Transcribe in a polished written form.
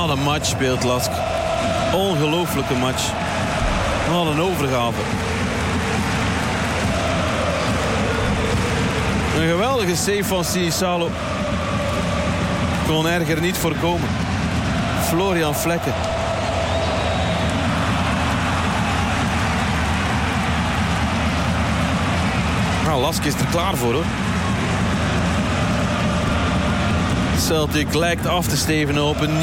Wat een match speelt Lask. Ongelooflijke match. Wat een overgave. Een geweldige save van Sinisalo. Kon erger niet voorkomen. Florian Flekken. Nou, Lask is er klaar voor, hoor. Celtic lijkt af te steven op een